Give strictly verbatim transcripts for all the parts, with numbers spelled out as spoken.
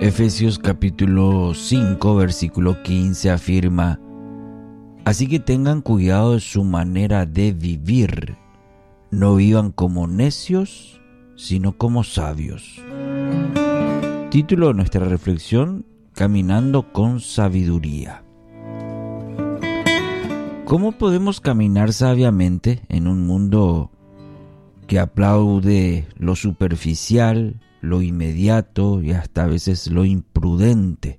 Efesios capítulo cinco, versículo quince afirma: así que tengan cuidado de su manera de vivir, no vivan como necios, sino como sabios. Título de nuestra reflexión: Caminando con sabiduría. ¿Cómo podemos caminar sabiamente en un mundo que aplaude lo superficial, lo inmediato y hasta a veces lo imprudente?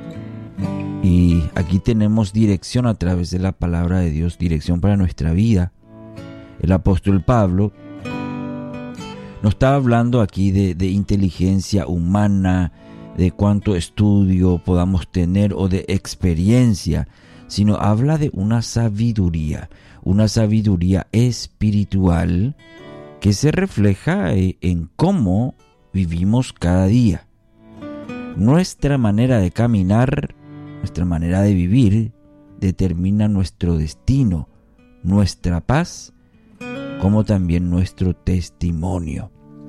Y aquí tenemos dirección a través de la palabra de Dios, dirección para nuestra vida. El apóstol Pablo nos está hablando aquí de, de inteligencia humana, de cuánto estudio podamos tener o de experiencia, sino habla de una sabiduría, una sabiduría espiritual que se refleja en cómo vivimos cada día. Nuestra manera de caminar, nuestra manera de vivir, determina nuestro destino, nuestra paz, como también nuestro testimonio.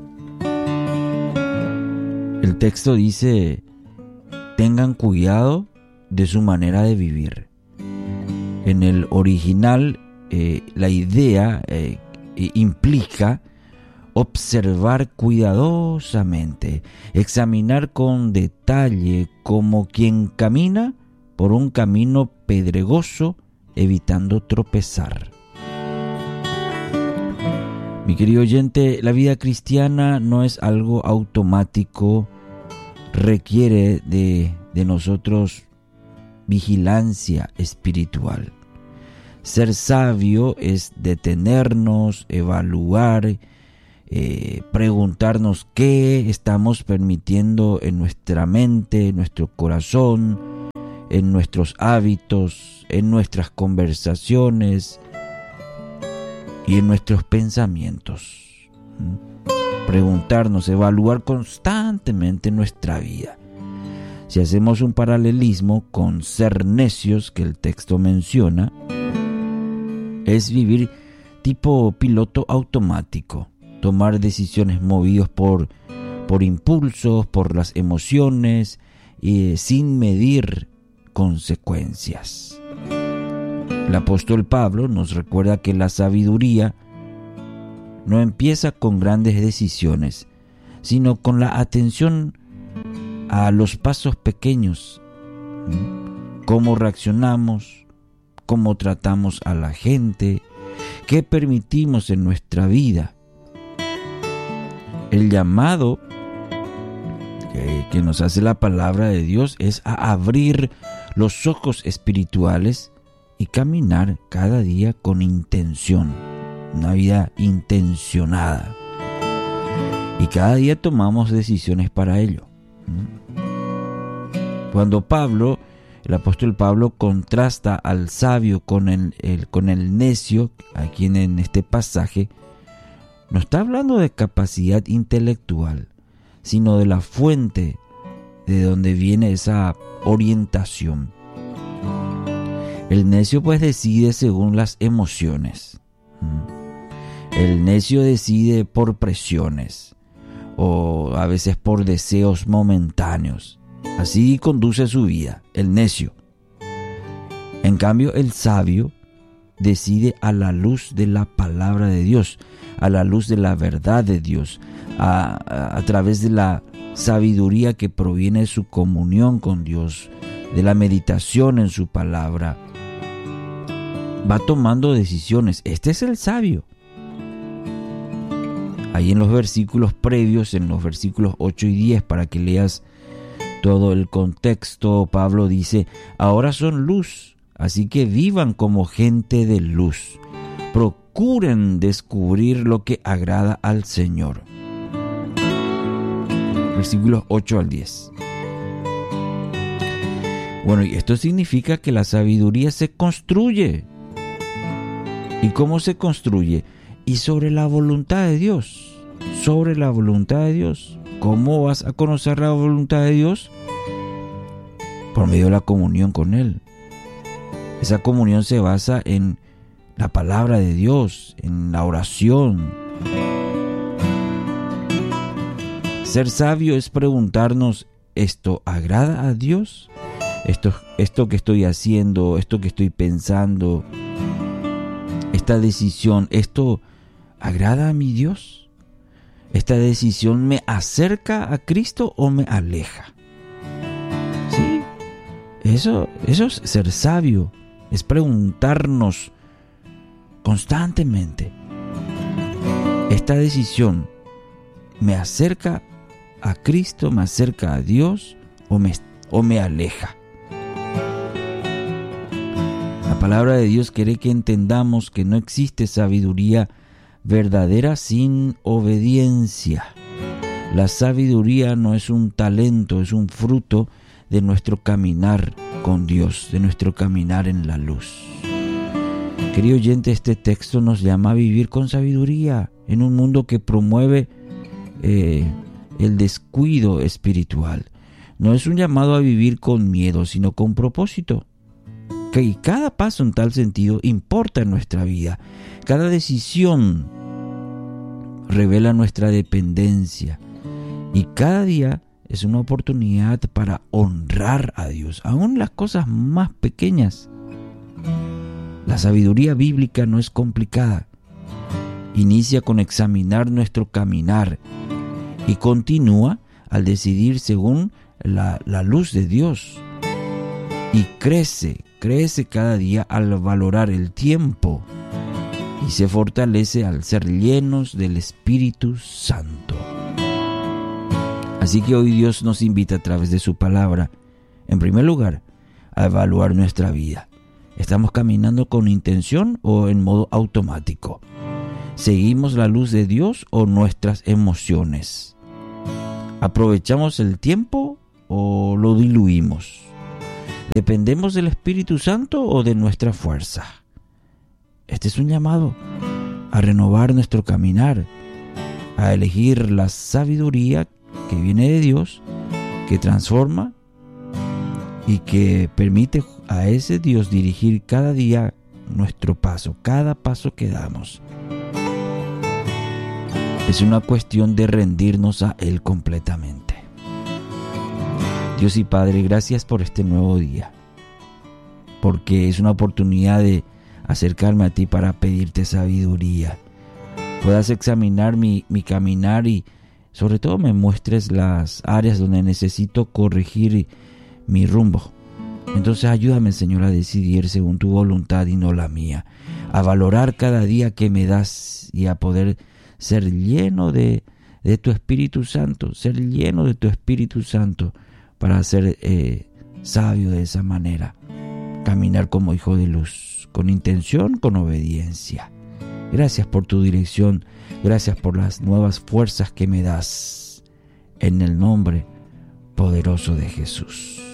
El texto dice: tengan cuidado de su manera de vivir. En el original, eh, la idea eh, implica observar cuidadosamente, examinar con detalle como quien camina por un camino pedregoso, evitando tropezar. Mi querido oyente, la vida cristiana no es algo automático, requiere de, de nosotros vigilancia espiritual. Ser sabio es detenernos, evaluar, eh, preguntarnos qué estamos permitiendo en nuestra mente, en nuestro corazón, en nuestros hábitos, en nuestras conversaciones y en nuestros pensamientos. Preguntarnos, evaluar constantemente nuestra vida. Si hacemos un paralelismo con ser necios, que el texto menciona, es vivir tipo piloto automático, tomar decisiones movidos por, por impulsos, por las emociones, y sin medir consecuencias. El apóstol Pablo nos recuerda que la sabiduría no empieza con grandes decisiones, sino con la atención a los pasos pequeños. Cómo reaccionamos, cómo tratamos a la gente, qué permitimos en nuestra vida. El llamado que, que nos hace la palabra de Dios es a abrir los ojos espirituales y caminar cada día con intención, una vida intencionada. Y cada día tomamos decisiones para ello. Cuando Pablo, el apóstol Pablo, contrasta al sabio con el, el, con el necio, aquí en, en este pasaje, no está hablando de capacidad intelectual, sino de la fuente de donde viene esa orientación. El necio pues decide según las emociones. El necio decide por presiones o a veces por deseos momentáneos. Así conduce su vida, el necio. En cambio, el sabio decide a la luz de la palabra de Dios, a la luz de la verdad de Dios, a, a, a través de la sabiduría que proviene de su comunión con Dios, de la meditación en su palabra. Va tomando decisiones. Este es el sabio. Ahí en los versículos previos, en los versículos ocho y diez, para que leas todo el contexto, Pablo dice: ahora son luz, así que vivan como gente de luz. Procuren descubrir lo que agrada al Señor. Versículos ocho al diez. Bueno, y esto significa que la sabiduría se construye. ¿Y cómo se construye? Y sobre la voluntad de Dios. Sobre la voluntad de Dios. ¿Cómo vas a conocer la voluntad de Dios? Por medio de la comunión con Él. Esa comunión se basa en la palabra de Dios, en la oración. Ser sabio es preguntarnos ¿esto agrada a Dios? Esto, esto que estoy haciendo, esto que estoy pensando, esta decisión, ¿esto agrada a mi Dios? ¿Esta decisión me acerca a Cristo o me aleja? Sí, eso, eso es ser sabio, es preguntarnos constantemente, ¿esta decisión me acerca a Cristo, me acerca a Dios o me, o me aleja? La palabra de Dios quiere que entendamos que no existe sabiduría verdadera sin obediencia. La sabiduría no es un talento, es un fruto de nuestro caminar con Dios, de nuestro caminar en la luz. Querido oyente, este texto nos llama a vivir con sabiduría en un mundo que promueve eh, el descuido espiritual. No es un llamado a vivir con miedo, sino con propósito. Que cada paso en tal sentido importa en nuestra vida. Cada decisión revela nuestra dependencia y cada día es una oportunidad para honrar a Dios, aún las cosas más pequeñas. La sabiduría bíblica no es complicada. Inicia con examinar nuestro caminar y continúa al decidir según la, la luz de Dios. Y crece, crece cada día al valorar el tiempo y se fortalece al ser llenos del Espíritu Santo. Así que hoy Dios nos invita a través de su palabra, en primer lugar, a evaluar nuestra vida. ¿Estamos caminando con intención o en modo automático? ¿Seguimos la luz de Dios o nuestras emociones? ¿Aprovechamos el tiempo o lo diluimos? ¿Dependemos del Espíritu Santo o de nuestra fuerza? Este es un llamado a renovar nuestro caminar, a elegir la sabiduría que viene de Dios, que transforma y que permite a ese Dios dirigir cada día nuestro paso, cada paso que damos. Es una cuestión de rendirnos a Él completamente. Dios y Padre, gracias por este nuevo día, porque es una oportunidad de acercarme a ti para pedirte sabiduría. Puedas examinar mi, mi caminar y sobre todo me muestres las áreas donde necesito corregir mi rumbo. Entonces ayúdame, Señor, a decidir según tu voluntad y no la mía, a valorar cada día que me das y a poder ser lleno de, de tu Espíritu Santo, ser lleno de tu Espíritu Santo para ser eh, sabio de esa manera, caminar como hijo de luz, con intención, con obediencia. Gracias por tu dirección, gracias por las nuevas fuerzas que me das, en el nombre poderoso de Jesús.